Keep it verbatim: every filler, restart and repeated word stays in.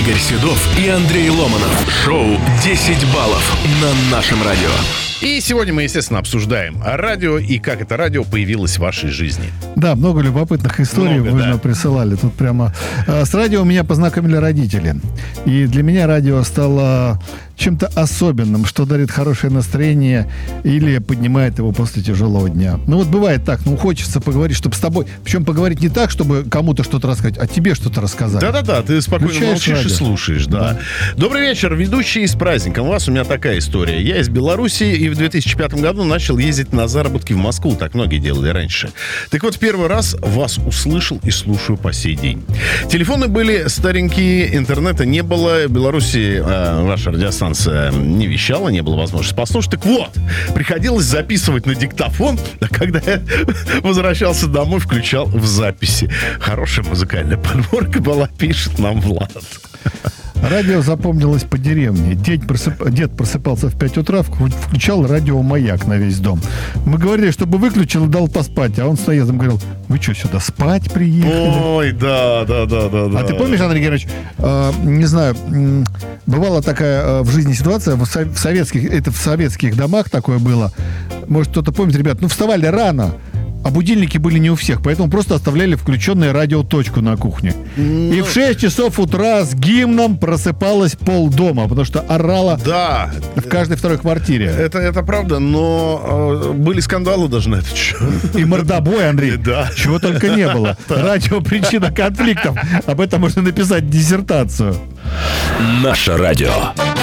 Игорь Седов и Андрей Ломанов. Шоу «десять баллов» на нашем радио. И сегодня мы, естественно, обсуждаем радио и как это радио появилось в вашей жизни. Да, много любопытных историй Много, вы да. нам присылали. Тут прямо с радио меня познакомили родители. И для меня радио стало чем-то особенным, что дарит хорошее настроение или поднимает его после тяжелого дня. Ну вот бывает так, ну хочется поговорить, чтобы с тобой... Причем поговорить не так, чтобы кому-то что-то рассказать, а тебе что-то рассказать. Да-да-да, ты спокойно Включаешь молчишь радио. и слушаешь, да. Да. Добрый вечер, ведущие, с праздником. У вас у меня такая история. Я из Беларуси и в две тысячи пятом году начал ездить на заработки в Москву. Так многие делали раньше. Так вот, в первый раз вас услышал и слушаю по сей день. Телефоны были старенькие, интернета не было. В Беларуси э, ваша радиостанция не вещала, не было возможности послушать. Так вот, приходилось записывать на диктофон, а когда я возвращался домой, включал в записи. Хорошая музыкальная подборка была, пишет нам Влад. Радио запомнилось по деревне. Дед, просып... Дед просыпался в пять утра, включал радиомаяк на весь дом. Мы говорили, чтобы выключил и дал поспать. А он с наездом говорил: вы что, сюда спать приехали? Ой, да, да, да, да, да. А ты помнишь, Андрей Георгиевич, э, не знаю, м, бывала такая э, в жизни ситуация, в, со- в советских, это в советских домах такое было. Может, кто-то помнит, ребят, ну, вставали рано, а будильники были не у всех, поэтому просто оставляли включенную радиоточку на кухне. Ну... И в шесть часов утра с гимном просыпалась полдома, потому что орала Да. в каждой второй квартире. Это, это правда, но э, были скандалы даже на этот счет. И мордобой, Андрей. Да. Чего только не было. Радио — причина конфликтов. Об этом можно написать диссертацию. Наше радио.